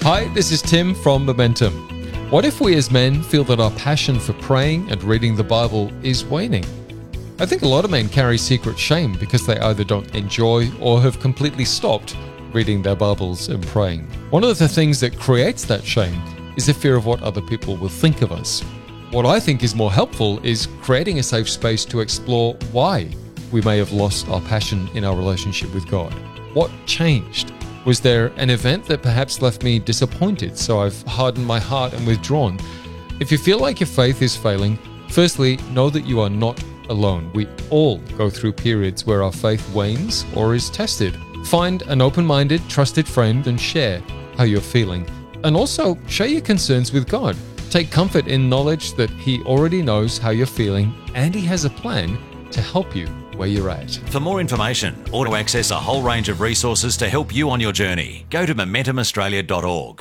Hi, this is Tim from Momentum. What if we as men feel that our passion for praying and reading the Bible is waning? I think a lot of men carry secret shame because they either don't enjoy or have completely stopped reading their Bibles and praying. One of the things that creates that shame is a fear of what other people will think of us. What I think is more helpful is creating a safe space to explore why we may have lost our passion in our relationship with God. What changed? Was there an event that perhaps left me disappointed, so I've hardened my heart and withdrawn? If you feel like your faith is failing, firstly, know that you are not alone. We all go through periods where our faith wanes or is tested. Find an open-minded, trusted friend and share how you're feeling. And also, share your concerns with God. Take comfort in knowledge that He already knows how you're feeling and He has a plan to help you where you're at. For more information or to access a whole range of resources to help you on your journey, go to momentumaustralia.org.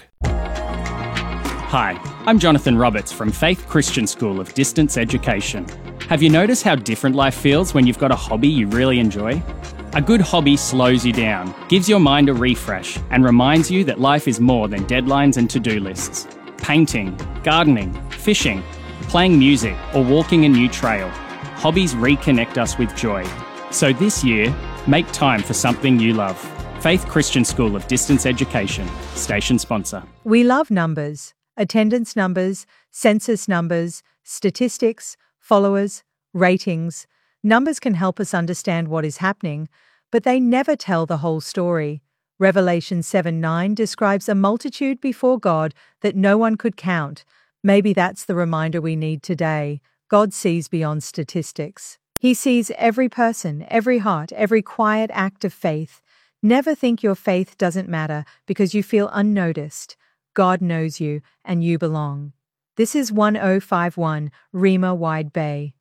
Hi, I'm Jonathan Roberts from Faith Christian School of Distance Education. Have you noticed how different life feels when you've got a hobby you really enjoy? A good hobby slows you down, gives your mind a refresh, and reminds you that life is more than deadlines and to-do lists. Painting, gardening, fishing, playing music, or walking a new trail. Hobbies reconnect us with joy. So this year, make time for something you love. Faith Christian School of Distance Education, station sponsor. We love numbers, attendance numbers, census numbers, statistics, followers, ratings. Numbers can help us understand what is happening, but they never tell the whole story. Revelation 7:9 describes a multitude before God that no one could count. Maybe that's the reminder we need today. God sees beyond statistics. He sees every person, every heart, every quiet act of faith. Never think your faith doesn't matter because you feel unnoticed. God knows you and you belong. This is 1051 Rima Wide Bay.